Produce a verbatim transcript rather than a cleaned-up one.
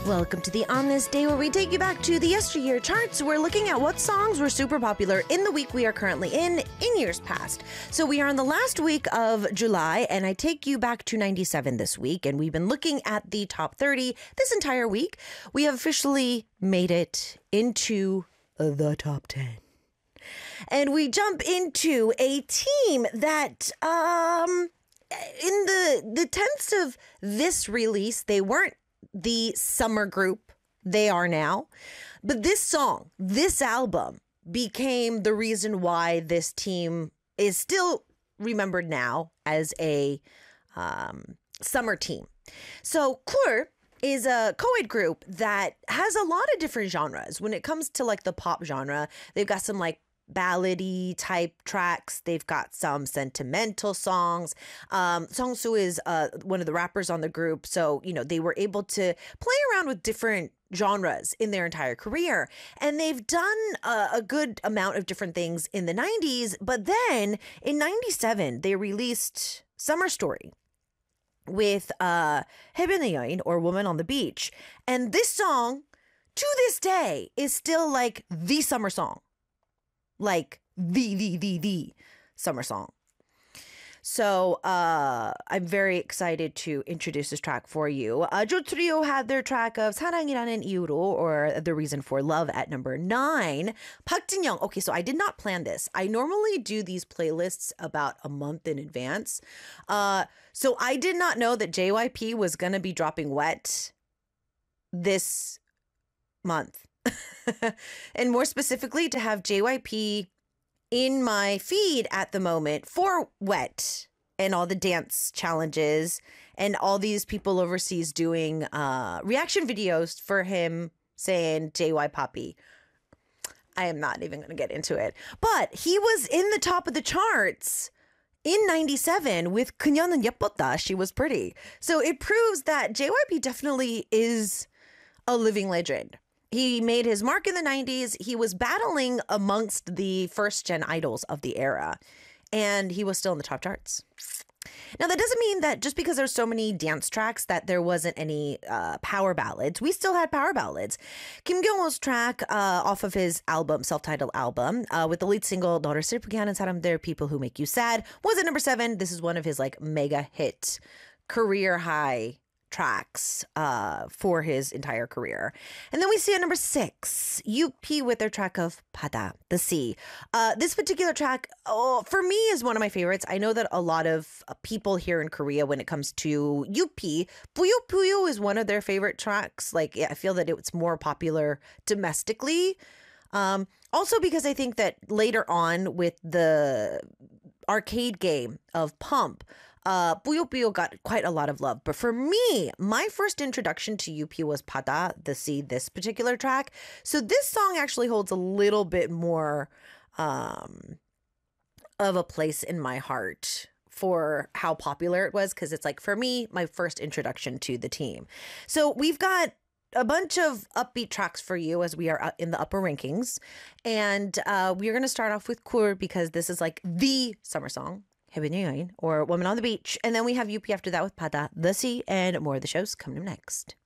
Welcome to the On This Day, where we take you back to the yesteryear charts. We're looking at what songs were super popular in the week we are currently in, in years past. So we are in the last week of July, and I take you back to ninety-seven this week, and we've been looking at the top thirty this entire week. We have officially made it into the top ten. And we jump into a team that, um, in the, the tense of this release, they weren't the summer group they are now. But this song, this album became the reason why this team is still remembered now as a um, summer team. So Kur is a co-ed group that has a lot of different genres. When it comes to like the pop genre, they've got some like ballady type tracks. They've got some sentimental songs. Um, Songsu is uh, one of the rappers on the group. So, you know, they were able to play around with different genres in their entire career. And they've done a, a good amount of different things in the nineties. But then in ninety-seven, they released Summer Story with uh, 해변의 여인, or Woman on the Beach. And this song, to this day, is still like the summer song. Like the, the, the, the summer song. So uh, I'm very excited to introduce this track for you. Uh, Jo Trio had their track of 사랑이라는 이유로, or The Reason for Love, at number nine. Park Jin-young. Okay, so I did not plan this. I normally do these playlists about a month in advance. Uh, so I did not know that J Y P was going to be dropping Wet this month. And more specifically, to have J Y P in my feed at the moment for Wet and all the dance challenges and all these people overseas doing uh, reaction videos for him saying J Y Poppy. I am not even going to get into it. But he was in the top of the charts in ninety-seven with 그녀는 예뻤다. She was pretty. So it proves that J Y P definitely is a living legend. He made his mark in the nineties. He was battling amongst the first gen idols of the era, and he was still in the top charts. Now, that doesn't mean that just because there's so many dance tracks that there wasn't any uh, power ballads. We still had power ballads. Kim Kyung-ho's track uh, off of his album, self-titled album, uh, with the lead single 너를 슬프게 하는 사람들, People Who Make You Sad, was at number seven. This is one of his like mega hit, career high tracks uh, for his entire career. And then we see at number six, U P with their track of 바다, the sea. Uh, this particular track, oh, for me, is one of my favorites. I know that a lot of uh, people here in Korea, when it comes to U P, Puyo Puyo is one of their favorite tracks. Like, yeah, I feel that it's more popular domestically. Um, also because I think that later on with the arcade game of Pump, Uh, Puyo Puyo got quite a lot of love. But for me, my first introduction to U P was 바다, the sea, this particular track. So this song actually holds a little bit more um, of a place in my heart for how popular it was, because it's like, for me, my first introduction to the team. So we've got a bunch of upbeat tracks for you as we are in the upper rankings. And uh, we're going to start off with Kur, because this is like the summer song. 해변의 여인, or Woman on the Beach. And then we have U P after that with 바다, the sea, and more of the shows coming up next.